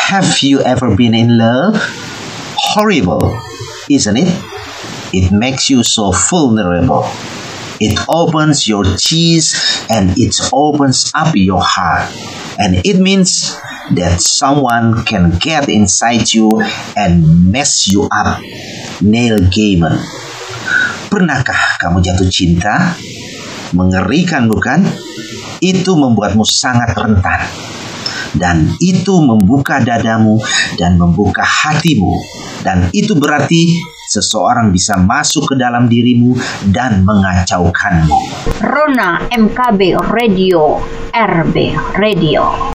Have you ever been in love? Horrible, isn't it? It makes you so vulnerable. It opens your chest and it opens up your heart. And it means that someone can get inside you and mess you up. Neil Gaiman. Pernahkah kamu jatuh cinta? Mengerikan bukan? Itu membuatmu sangat rentan. Dan itu membuka dadamu dan membuka hatimu. Dan itu berarti seseorang bisa masuk ke dalam dirimu dan mengacaukanmu. Rona MKB Radio, RB Radio.